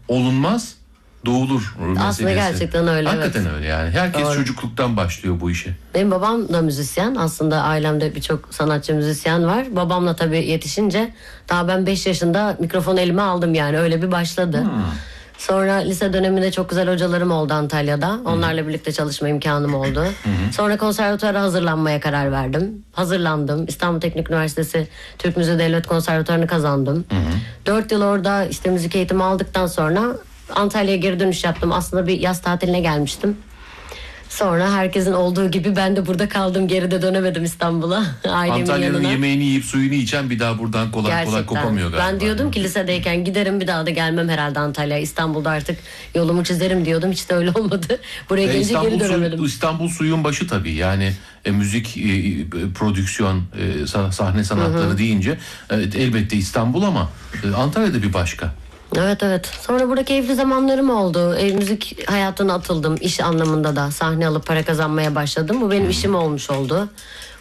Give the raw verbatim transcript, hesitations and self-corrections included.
olunmaz, doğulur meselesi. Aslında gerçekten öyle. Hakikaten evet. öyle yani. Herkes Doğru. çocukluktan başlıyor bu işe. Benim babam da müzisyen. Aslında ailemde birçok sanatçı müzisyen var. Babamla tabii yetişince daha ben beş yaşında mikrofonu elime aldım yani. Öyle bir başladı. Hmm. Sonra lise döneminde çok güzel hocalarım oldu Antalya'da. Onlarla Hı-hı. birlikte çalışma imkanım oldu. Hı-hı. Sonra konservatuvara hazırlanmaya karar verdim. Hazırlandım. İstanbul Teknik Üniversitesi Türk Müziği Devlet Konservatuvarını kazandım. Dört yıl orada işte müzik eğitimi aldıktan sonra Antalya'ya geri dönüş yaptım. Aslında bir yaz tatiline gelmiştim. Sonra herkesin olduğu gibi ben de burada kaldım. Geri de dönemedim İstanbul'a. Ailemin Antalya'nın yanına. yemeğini yiyip suyunu içen bir daha buradan kolay Gerçekten. kolay kopamıyor galiba. Ben diyordum ki lisedeyken giderim bir daha da gelmem herhalde Antalya'ya. İstanbul'da artık yolumu çizerim diyordum. Hiç de öyle olmadı. Buraya e, gelince İstanbul geri dönemedim. Su, İstanbul suyun başı tabii. Yani e, müzik, e, prodüksiyon, e, sahne sanatları Hı-hı. deyince e, elbette İstanbul ama e, Antalya'da bir başka. Evet evet. Sonra burada keyifli zamanlarım oldu. E, müzik hayatına atıldım. İş anlamında da sahne alıp para kazanmaya başladım. Bu benim hmm. işim olmuş oldu.